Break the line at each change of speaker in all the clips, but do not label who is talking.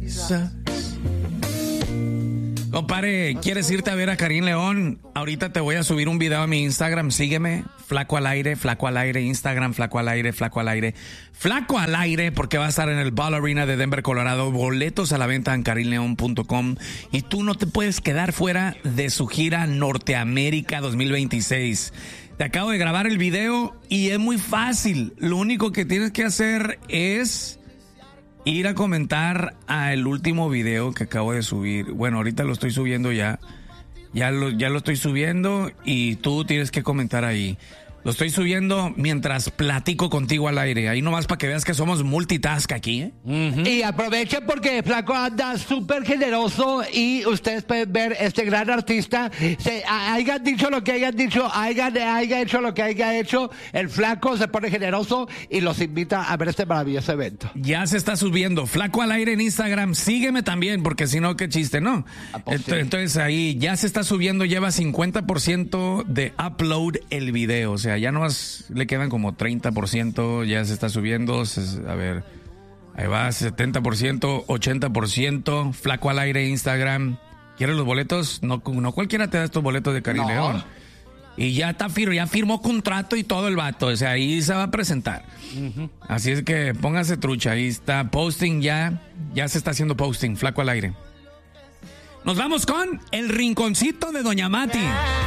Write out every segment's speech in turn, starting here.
Compadre, ¿quieres irte a ver a Karim León? Ahorita te voy a subir un video a mi Instagram. Sígueme, Flaco al Aire, Instagram, Flaco al Aire, porque va a estar en el Ball Arena de Denver, Colorado. Boletos a la venta en karimleon.com. Y tú no te puedes quedar fuera de su gira Norteamérica 2026. Te acabo de grabar el video y es muy fácil. Lo único que tienes que hacer es ir a comentar al último video que acabo de subir. Bueno, ahorita lo estoy subiendo ya. Ya lo estoy subiendo y tú tienes que comentar ahí. Lo estoy subiendo mientras platico contigo al aire. Ahí nomás para que veas que somos multitask aquí, ¿eh?
Uh-huh. Y aprovechen porque Flaco anda súper generoso y ustedes pueden ver este gran artista. Hayan dicho lo que hayan dicho, haya hecho lo que haya hecho, el Flaco se pone generoso y los invita a ver este maravilloso evento.
Ya se está subiendo. Flaco al Aire en Instagram. Sígueme también porque si no, qué chiste, ¿no? Entonces ahí ya se está subiendo, lleva 50% de upload el video. O sea, ya nomás le quedan como 30%, ya se está subiendo. A ver, ahí va, 70%, 80%. Flaco al Aire, Instagram. ¿Quieres los boletos? No cualquiera te da estos boletos de Karim León. Y ya firmó contrato y todo el vato. O sea, ahí se va a presentar. Uh-huh. Así es que póngase trucha. Ahí está posting ya se está haciendo posting. Flaco al Aire. Nos vamos con el rinconcito de Doña Mati.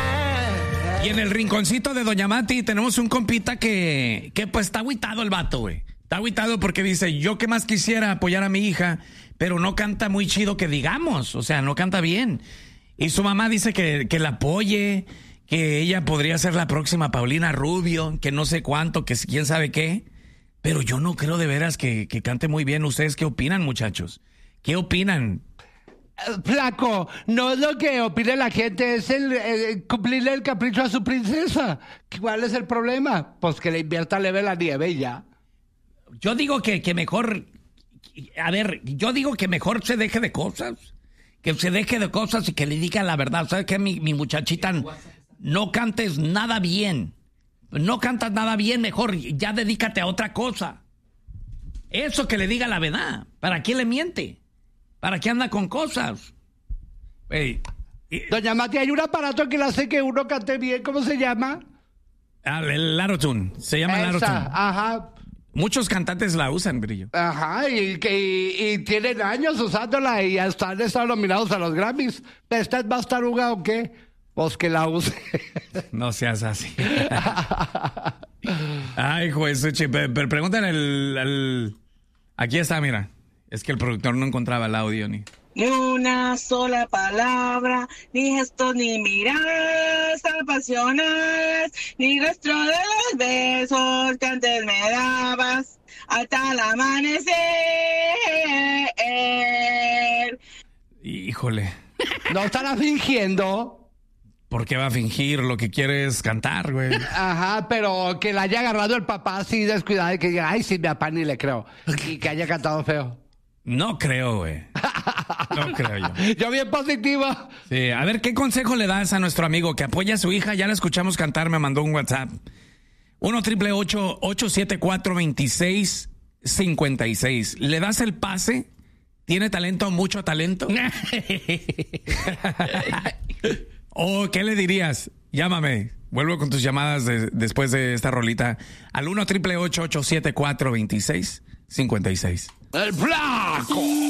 Y en el rinconcito de Doña Mati tenemos un compita que pues está agüitado el vato, güey. Está agüitado porque dice, yo que más quisiera apoyar a mi hija, pero no canta muy chido que digamos, o sea, no canta bien. Y su mamá dice que la apoye, que ella podría ser la próxima Paulina Rubio, que no sé cuánto, que quién sabe qué. Pero yo no creo de veras que cante muy bien. ¿Ustedes qué opinan, muchachos? ¿Qué opinan?
Flaco, no es lo que opine la gente, es el cumplirle el capricho a su princesa. ¿Cuál es el problema? Pues que le invierta leve la nieve y ya.
Yo digo que mejor, yo digo que mejor se deje de cosas, que se deje de cosas y que le diga la verdad. ¿Sabes qué, mi muchachita? No cantes nada bien, no cantas nada bien, mejor ya dedícate a otra cosa. Eso, que le diga la verdad. ¿Para qué le miente? ¿Para qué anda con cosas?
Doña Mati, hay un aparato que le hace que uno cante bien. ¿Cómo se llama?
El Larotune. Se llama Larotune. Ajá. Muchos cantantes la usan, Brillo.
Ajá, y tienen años usándola y hasta han estado nominados a los Grammys. ¿Esta es más taruga o qué? Pues que la use.
No seas así. Ay, juez, pero pregúntale al... Aquí está, mira. Es que el productor no encontraba el audio ni
una sola palabra, ni gestos, ni miradas apasionadas, ni rastro de los besos que antes me dabas hasta el amanecer.
Híjole.
¿No estará fingiendo?
¿Por qué va a fingir? Lo que quiere es cantar, güey.
Ajá, pero que la haya agarrado el papá así descuidado y que diga, ay, sí, mi papá ni le creo. Y que haya cantado feo.
No creo, güey. No creo yo.
Yo bien positivo.
Sí, a ver, ¿qué consejo le das a nuestro amigo que apoya a su hija? Ya la escuchamos cantar, me mandó un WhatsApp. 1-888-874-2656. ¿Le das el pase? ¿Tiene talento, mucho talento? ¿O qué le dirías? Llámame. Vuelvo con tus llamadas después de esta rolita al 1-888-874-2656.
¡El Flaco!